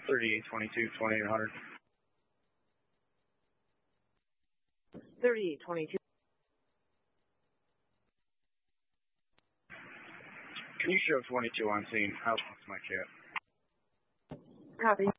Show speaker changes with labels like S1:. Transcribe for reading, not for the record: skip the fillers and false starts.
S1: 3822, 2800.
S2: 3822.
S1: Can you show 22 on scene? How long's my cat?
S2: Copy.